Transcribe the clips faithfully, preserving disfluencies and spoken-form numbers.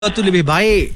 tu lebih baik.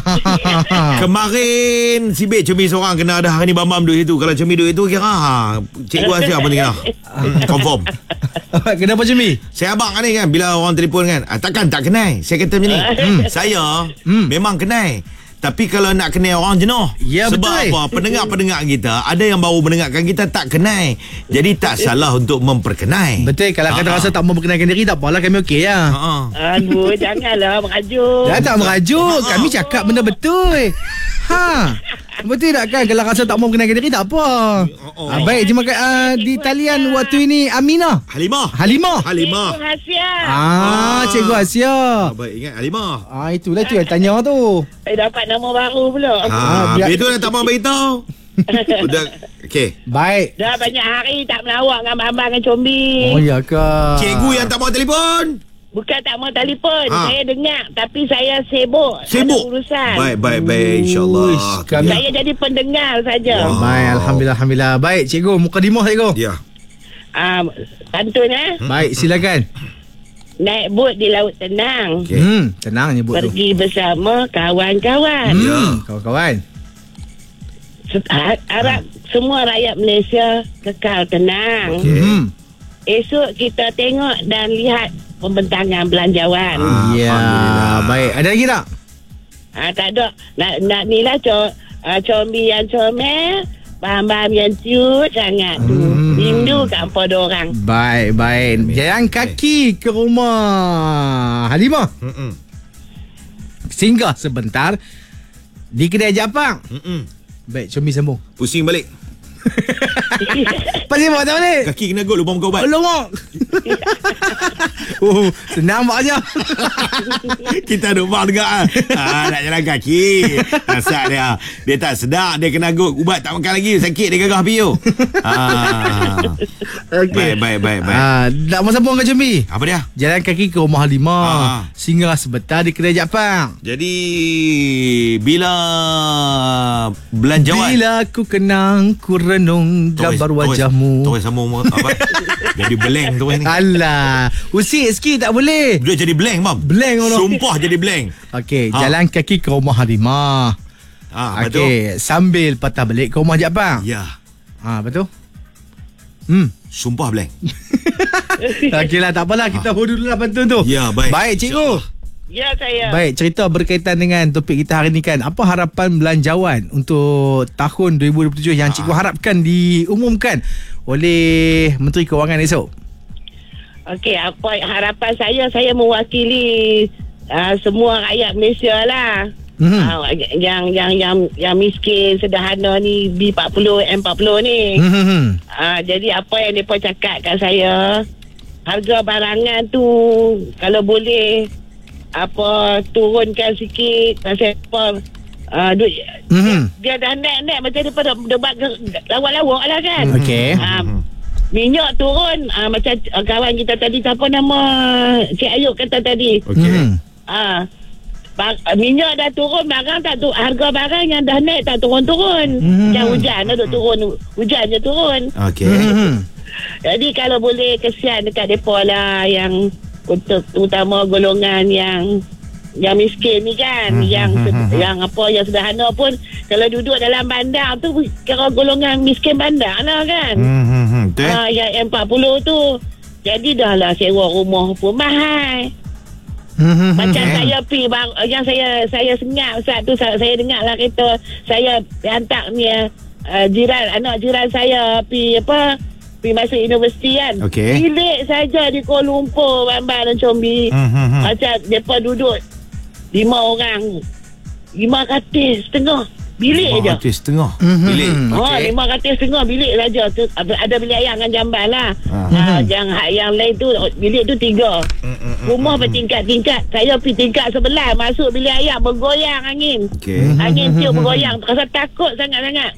Kemarin si Bek Cumi seorang kena ada hari ni Bam-Bam duduk situ. Kalau Cumi duduk itu kira ha, Cikgu Asia pun kena confirm. Kenapa Cumi? Saya abang kan ni kan, bila orang telefon kan, ah, takkan tak kenal. Saya kata macam ni, hmm, saya hmm. memang kenal, tapi kalau nak kenal orang jenuh. Ya, sebab betul. apa? Pendengar-pendengar kita ada yang baru mendengarkan kita tak kenal. Jadi tak salah untuk memperkenal. Betul. Kalau kata rasa tak mau perkenalkan diri, tak apalah, kami okey ya. Ha. Aduh, janganlah merajuk. Dah tak merajuk. Kami cakap benda betul. Ha. Betul tak kan? Kalau rasa tak mau kenalkan diri, tak apa. Oh. Ah, baik, terima kasih. Uh, di talian waktu ini Aminah. Halimah. Halimah. Halimah. Cikgu Asia. Ah, Cikgu Asia. Ah, baik, ingat Halimah. Ah, itulah tu yang tanya tu. Saya dapat nama baru pula. Ah, biar- itu dah tak mau beritahu. Udah, okey. Baik. Dah banyak hari tak melawak dengan Abang dengan Combi. Oh ya ke? Cikgu yang tak mau telefon. Bukan tak mau telefon. Ha. Saya dengar, tapi saya sibuk. Sibuk. Ada urusan. Baik, baik, baik, insyaAllah. Uish, kami- Saya jadi pendengar saja. Wah. Baik, Alhamdulillah, Alhamdulillah. Baik, Cikgu, mukadimah Cikgu. Ya. Ah, pantun eh. Baik, silakan. Naik bot di Laut Tenang. Okey. Hmm, tenang nyebut tu. Pergi bersama kawan-kawan. Hmm, Ya. kawan-kawan. Set- ha- Harap semua rakyat Malaysia kekal tenang. Okey. Hmm. Esok kita tengok dan lihat pembentangan belanjawan. Ah. Ya, Alhamdulillah. baik. Ada lagi tak? Ah, tak ada. Nak, nak ni lah co, uh, combi yang comel, bahan-bahan yang ciut sangat tu. Hmm. Rindu kat empat orang. Baik, baik. Jalan kaki ke rumah Halimah. Mm-mm. Singgah sebentar di kedai Japang. Mm-mm. Baik, Comi sambung. Pusing balik. Pasal buat tak balik? Kaki kena gol lubang buka ubat. Alamak. Oh, senang buat je. Kita duk bang dengar ah. ah, nak jalan kaki. Asal dia dia tak sedar, dia kena gol ubat tak makan lagi, sakit dia gagah piu. Ah. Okey. Baik, baik, baik, baik. Ah, nak mau sambung ke Comi? Apa dia? Jalan kaki ke rumah Halimah. Ah. Singgah sebentar di kedai Japang. Jadi bila belanjawan Bila ku kenang, ku renung gambar wajahmu. Terus sambung apa? Jadi blank tu ni. Alah, usik sikit tak boleh. Dia jadi blank, Mam. Blank orang. Sumpah jadi blank. Okey, Ha. jalan kaki ke rumah Halimah. Ah, betul. Okey, sambil patah balik ke rumah Japang. Ya. Ha, betul? Hmm. Sumpah blank. Okeylah, tak apalah, kita hold dulu lah pantun tu. Ya, baik. Baik, cikgu. Ya, saya. Baik, cerita berkaitan dengan topik kita hari ni kan. Apa harapan belanjawan untuk tahun dua ribu dua puluh tujuh yang cikgu harapkan diumumkan oleh Menteri Kewangan esok? Okey, apa harapan saya? Saya mewakili uh, semua rakyat Malaysia lah. Mhm. Uh, yang yang yang yang miskin sederhana ni B empat puluh M empat puluh ni. Hmm. Uh, jadi apa yang mereka cakap kat saya, harga barangan tu kalau boleh apa turunkan sikit, pasal apa uh, duit, Mhm. dia, dia dah naik-naik macam daripada debat lawak-lawak lah kan. Okey. uh, minyak turun, uh, macam uh, kawan kita tadi, siapa nama Cik Ayub kata tadi, Okey. Mhm. uh, Bang, minyak dah turun, barang tak tu, harga barang yang dah naik tak turun-turun. Hmm. Macam hujan dah duk turun, hujan je turun. Okey. Mhm. Jadi kalau boleh kesian dekat depa lah, yang untuk terutama golongan yang yang miskin ni kan, Hmm, yang hmm, hmm, hmm. yang apa yang sederhana pun kalau duduk dalam bandar tu kira golongan miskin bandar lah kan. Hmm, hmm, hmm. Betul. Ah, yang M empat puluh tu. Jadi dah lah sewa rumah pun mahal. Mhm. Macam Hmm. saya pi bang, yang saya saya sengat saat tu saya, saya dengar lah kereta saya hantar ni uh, jiran anak jiran saya pi apa pi masuk universiti kan. Okey. Bilik saja di Kuala Lumpur, Bambang dan Combi. Hmm, hmm, hmm. Macam depa duduk lima orang. Lima katil setengah bilik je. Lima ratus setengah Mhm. bilik. Oh, Okey. lima katil setengah bilik saja. Tu- Ada bilik ayam dengan jamban lah. Ah. Ah, yang yang lain tu bilik tu tiga. Rumah bertingkat-tingkat. Saya pergi tingkat sebelah, masuk bilik ayam bergoyang angin. Okey. Angin tiup bergoyang. Rasa takut sangat-sangat.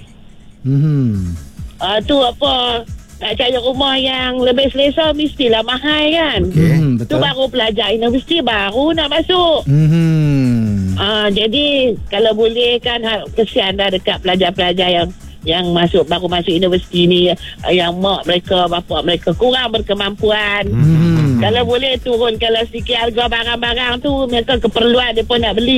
Mhm. Ah, tu apa, nak cari rumah yang lebih selesa mestilah mahal kan. Okey. Mhm, Tu betul. baru pelajar universiti, baru nak masuk. Mhm. Ah, jadi kalau boleh kan, ha- kesian dah dekat pelajar-pelajar yang yang masuk baru masuk universiti ni, yang mak mereka, bapak mereka kurang berkemampuan. Mhm. Kalau boleh turunkanlah sikit harga barang-barang tu. Mereka keperluan dia pun nak beli.